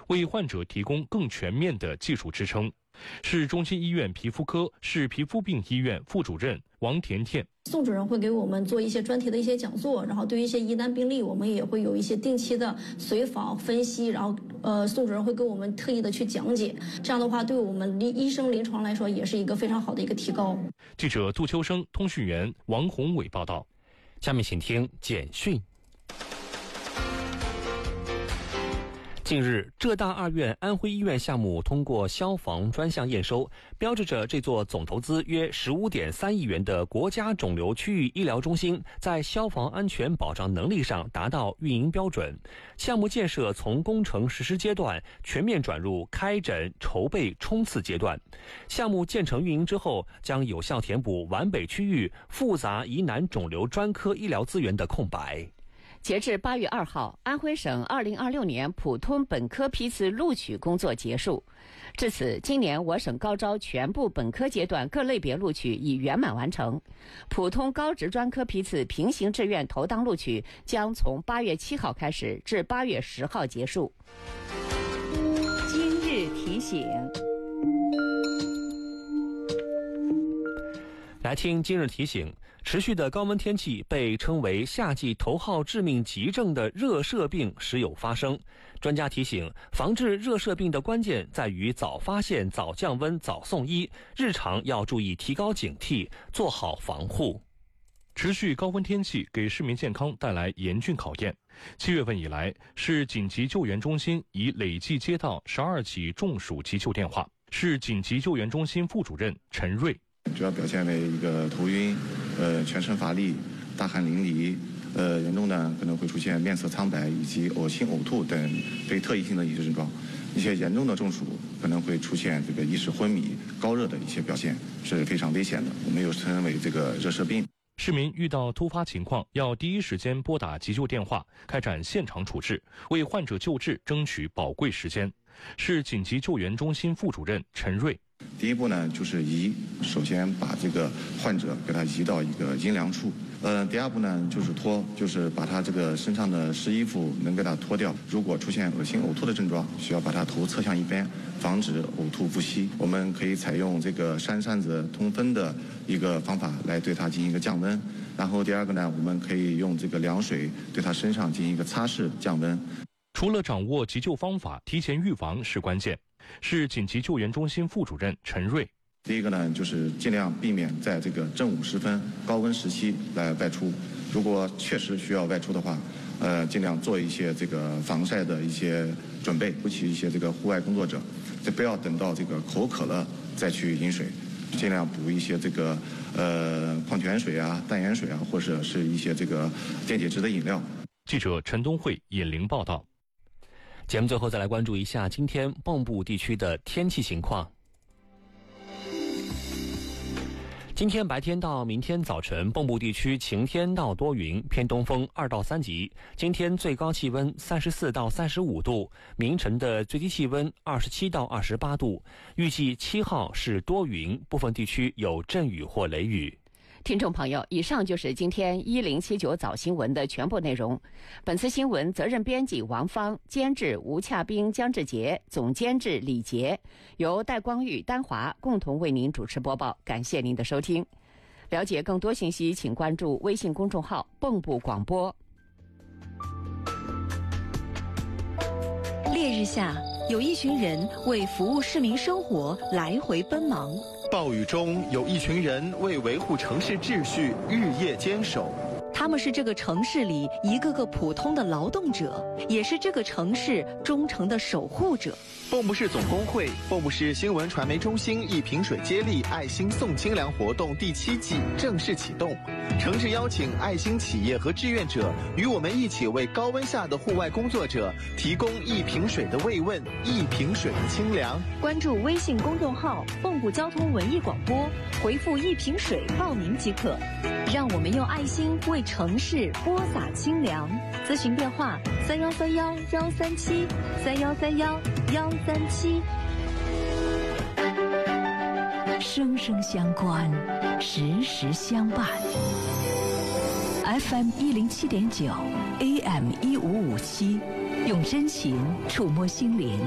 为患者提供更全面的技术支撑。市中心医院皮肤科市皮肤病医院副主任王甜甜， 宋主任会给我们做一些专题的一些讲座，然后对于一些疑难病例，我们也会有一些定期的随访分析，然后宋主任会给我们特意的去讲解，这样的话对我们医生临床来说也是一个非常好的一个提高。 记者杜秋生，通讯员王宏伟报道。 下面请听简讯。近日，浙大二院安徽医院项目通过消防专项验收，标志着这座总投资约15.3亿元的国家肿瘤区域医疗中心在消防安全保障能力上达到运营标准。项目建设从工程实施阶段全面转入开诊、筹备、冲刺阶段。项目建成运营之后，将有效填补皖北区域复杂疑难肿瘤专科医疗资源的空白。 截至8月2号，安徽省2026年普通本科批次录取工作结束。至此，今年我省高招全部本科阶段各类别录取已圆满完成。普通高职专科批次平行志愿投档录取将从8月7号开始至8月10号结束。今日提醒。 来听今日提醒，持续的高温天气被称为夏季头号致命急症的热射病时有发生。专家提醒，防治热射病的关键在于早发现、早降温、早送医，日常要注意提高警惕，做好防护。 持续高温天气给市民健康带来严峻考验。7月份以来，市紧急救援中心已累计接到12起中暑急救电话。市紧急救援中心副主任陈瑞， 主要表现为一个头晕，全身乏力、大汗淋漓，严重呢可能会出现面色苍白以及恶心呕吐等非特异性的饮食症状。一些严重的中暑可能会出现这个意识昏迷、高热的一些表现，是非常危险的。我们又称为这个热射病。 市民遇到突发情况要第一时间拨打急救电话，开展现场处置，为患者救治争取宝贵时间。市紧急救援中心副主任陈瑞， 第一步呢就是首先把这个患者给他移到一个阴凉处。第二步呢就是脱，就是把他这个身上的湿衣服能给他脱掉。如果出现恶心呕吐的症状，需要把他头侧向一边，防止呕吐不息。我们可以采用这个扇子通风的一个方法来对他进行一个降温。然后第二个呢，我们可以用这个凉水对他身上进行一个擦拭降温。 除了掌握急救方法，提前预防是关键。市紧急救援中心副主任陈瑞， 第一个呢，就是尽量避免在这个正午时分高温时期来外出。如果确实需要外出的话，尽量做一些这个防晒的一些准备，尤其一些这个户外工作者，不要等到这个口渴了再去饮水，尽量补一些这个矿泉水啊、淡盐水啊，或者是一些这个电解质的饮料。 记者陈东慧引陵报道。 节目最后再来关注一下今天蚌埠地区的天气情况。今天白天到明天早晨，蚌埠地区晴天到多云，偏东风2到3级。今天最高气温34到35度，明晨的最低气温27到28度。预计7号是多云，部分地区有阵雨或雷雨。 听众朋友，以上就是今天1079早新闻的全部内容。本次新闻责任编辑王芳，监制吴洽斌、江志杰，总监制李杰，由戴光玉、丹华共同为您主持播报。感谢您的收听。了解更多信息，请关注微信公众号蚌埠广播。 烈日下，有一群人为服务市民生活来回奔忙。 暴雨中，有一群人为维护城市秩序日夜坚守。 他们是这个城市里一个个普通的劳动者，也是这个城市忠诚的守护者。 蚌埠市总工会、蚌埠市新闻传媒中心一瓶水接力爱心送清凉活动第7季正式启动，诚挚邀请爱心企业和志愿者与我们一起为高温下的户外工作者提供一瓶水的慰问，一瓶水的清凉。 关注微信公众号蚌埠交通文艺广播，回复一瓶水报名即可。让我们用爱心为城市播撒清凉。咨询电话3131-137 3131-137。 生生相关，时时相伴。FM 107.9 AM 1557，用真情触摸心灵。